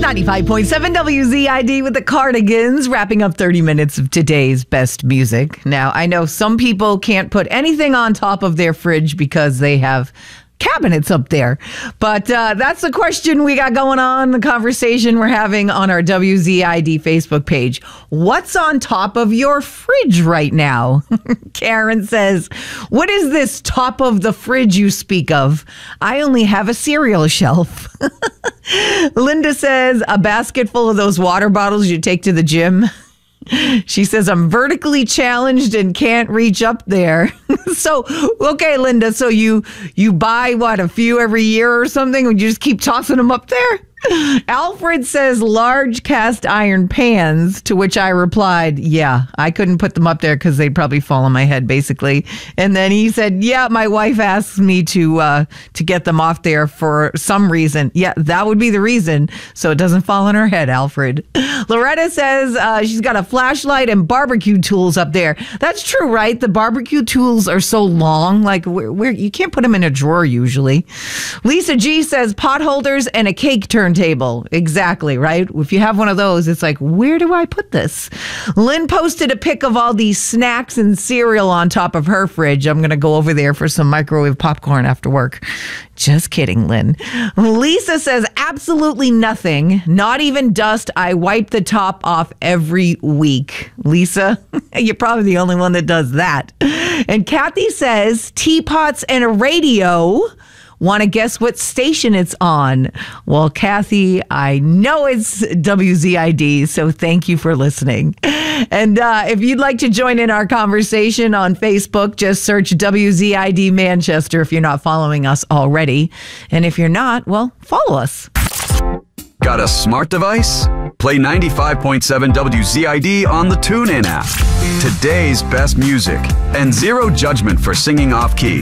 95.7 WZID with the Cardigans, wrapping up 30 minutes of today's best music. Now, I know some people can't put anything on top of their fridge because they have cabinets up there. But that's the question we got going on, the conversation we're having on our WZID Facebook page. What's on top of your fridge right now? Karen says, what is this top of the fridge you speak of? I only have a cereal shelf. Linda says, a basket full of those water bottles you take to the gym. She says, I'm vertically challenged and can't reach up there. So, okay, Linda, so you buy, what, a few every year or something, and you just keep tossing them up there? Alfred says large cast iron pans, to which I replied, yeah, I couldn't put them up there because they'd probably fall on my head, basically. And then he said, yeah, my wife asked me to get them off there for some reason. Yeah, that would be the reason, so it doesn't fall on her head, Alfred. Loretta says she's got a flashlight and barbecue tools up there. That's true, right? The barbecue tools are so long, like you can't put them in a drawer usually. Lisa G says pot holders and a cake turntable. Exactly, right? If you have one of those, it's like, where do I put this? Lynn posted a pic of all these snacks and cereal on top of her fridge. I'm going to go over there for some microwave popcorn after work. Just kidding, Lynn. Lisa says, absolutely nothing. Not even dust. I wipe the top off every week. Lisa, you're probably the only one that does that. And Kathy says, teapots and a radio. Want to guess what station it's on? Well, Kathy, I know it's WZID, so thank you for listening. And if you'd like to join in our conversation on Facebook, just search WZID Manchester if you're not following us already. And if you're not, well, follow us. Got a smart device? Play 95.7 WZID on the TuneIn app. Today's best music and zero judgment for singing off key.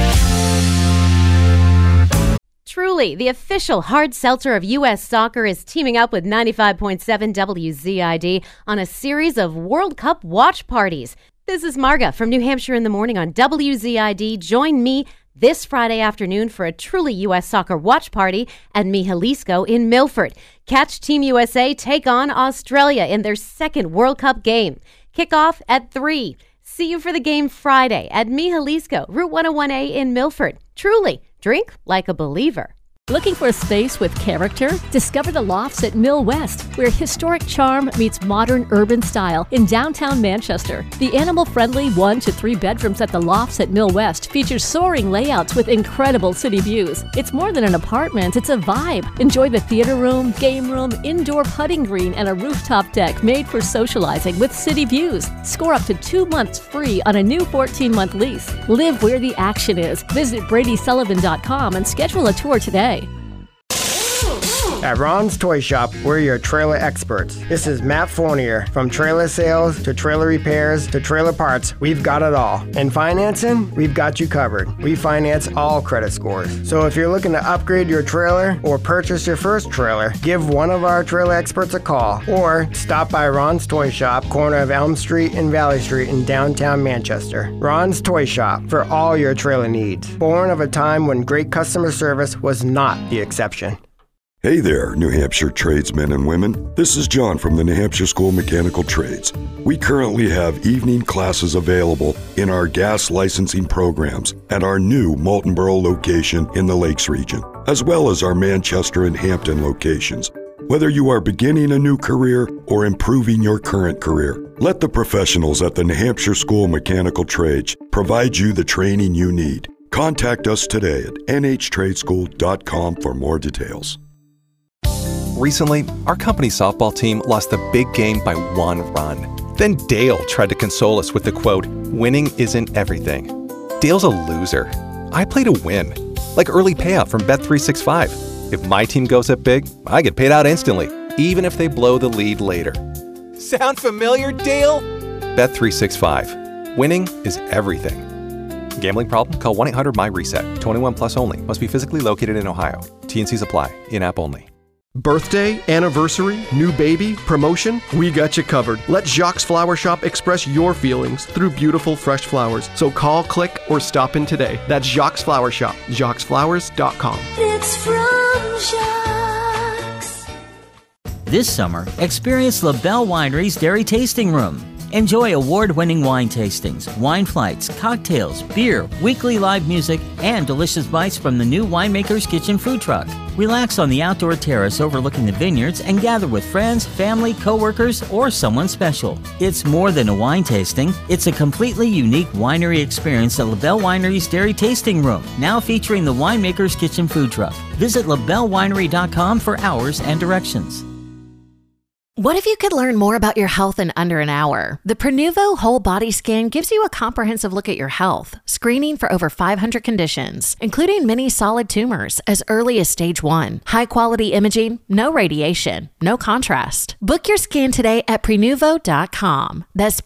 Truly, the official hard seltzer of U.S. soccer is teaming up with 95.7 WZID on a series of World Cup watch parties. This is Marga from New Hampshire in the Morning on WZID. Join me this Friday afternoon for a truly U.S. soccer watch party at Mi Jalisco in Milford. Catch Team USA take on Australia in their second World Cup game. Kickoff at 3. See you for the game Friday at Mi Jalisco, Route 101A in Milford. Truly, drink like a believer. Looking for a space with character? Discover the Lofts at Mill West, where historic charm meets modern urban style in downtown Manchester. The animal-friendly 1 to 3 bedrooms at the Lofts at Mill West features soaring layouts with incredible city views. It's more than an apartment, it's a vibe. Enjoy the theater room, game room, indoor putting green, and a rooftop deck made for socializing with city views. Score up to 2 months free on a new 14-month lease. Live where the action is. Visit BradySullivan.com and schedule a tour today. At Ron's Toy Shop, we're your trailer experts. This is Matt Fournier. From trailer sales to trailer repairs to trailer parts, we've got it all. And financing, we've got you covered. We finance all credit scores. So if you're looking to upgrade your trailer or purchase your first trailer, give one of our trailer experts a call or stop by Ron's Toy Shop, corner of Elm Street and Valley Street in downtown Manchester. Ron's Toy Shop for all your trailer needs. Born of a time when great customer service was not the exception. Hey there, New Hampshire tradesmen and women. This is John from the New Hampshire School of Mechanical Trades. We currently have evening classes available in our gas licensing programs at our new Moultonborough location in the Lakes region, as well as our Manchester and Hampton locations. Whether you are beginning a new career or improving your current career, let the professionals at the New Hampshire School of Mechanical Trades provide you the training you need. Contact us today at nhtradeschool.com for more details. Recently, our company softball team lost the big game by 1 run. Then Dale tried to console us with the quote, "Winning isn't everything." Dale's a loser. I play to win, like early payout from Bet365. If my team goes up big, I get paid out instantly, even if they blow the lead later. Sound familiar, Dale? Bet365. Winning is everything. Gambling problem? Call 1-800-MY-RESET. 21 plus only. Must be physically located in Ohio. T&Cs apply. In-app only. Birthday, anniversary, new baby, promotion, we got you covered. Let Jacques Flower Shop express your feelings through beautiful fresh flowers. So call, click, or stop in today. That's Jacques Flower Shop, jacquesflowers.com. It's from Jacques. This summer, experience LaBelle Winery's Dairy Tasting Room. Enjoy award-winning wine tastings, wine flights, cocktails, beer, weekly live music, and delicious bites from the new Winemaker's Kitchen food truck. Relax on the outdoor terrace overlooking the vineyards and gather with friends, family, co-workers, or someone special. It's more than a wine tasting. It's a completely unique winery experience at LaBelle Winery's Dairy Tasting Room, now featuring the Winemaker's Kitchen food truck. Visit labellewinery.com for hours and directions. What if you could learn more about your health in under an hour? The Prenuvo Whole Body Scan gives you a comprehensive look at your health, screening for over 500 conditions, including many solid tumors as early as stage 1. High-quality imaging, no radiation, no contrast. Book your scan today at Prenuvo.com. That's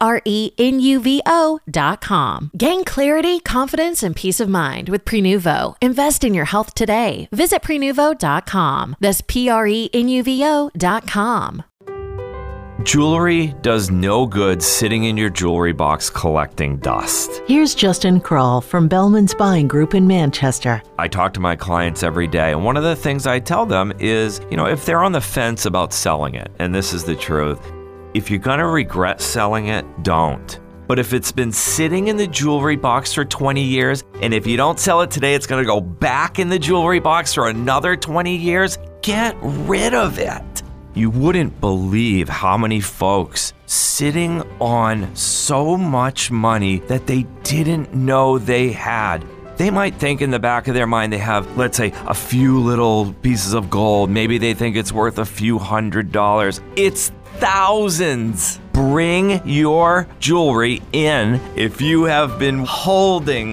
Prenuvo.com. Gain clarity, confidence, and peace of mind with Prenuvo. Invest in your health today. Visit Prenuvo.com. That's Prenuvo.com. Jewelry does no good sitting in your jewelry box collecting dust. Here's Justin Kroll from Bellman's Buying Group in Manchester. I talk to my clients every day, and one of the things I tell them is, if they're on the fence about selling it, and this is the truth, if you're going to regret selling it, don't. But if it's been sitting in the jewelry box for 20 years, and if you don't sell it today, it's going to go back in the jewelry box for another 20 years, get rid of it. You wouldn't believe how many folks sitting on so much money that they didn't know they had. They might think in the back of their mind they have, let's say, a few little pieces of gold. Maybe they think it's worth a few $100s. It's thousands. Bring your jewelry in. If you have been holding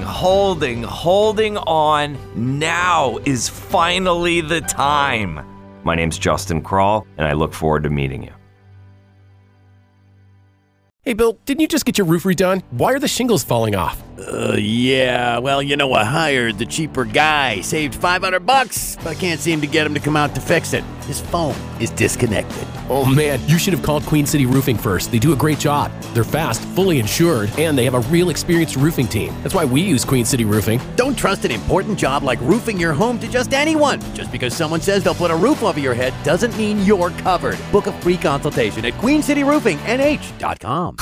on, now is finally the time. My name's Justin Kroll, and I look forward to meeting you. Hey, Bill, didn't you just get your roof redone? Why are the shingles falling off? Yeah. Well, I hired the cheaper guy. Saved $500, but I can't seem to get him to come out to fix it. His phone is disconnected. Oh, man, you should have called Queen City Roofing first. They do a great job. They're fast, fully insured, and they have a real experienced roofing team. That's why we use Queen City Roofing. Don't trust an important job like roofing your home to just anyone. Just because someone says they'll put a roof over your head doesn't mean you're covered. Book a free consultation at QueenCityRoofingNH.com.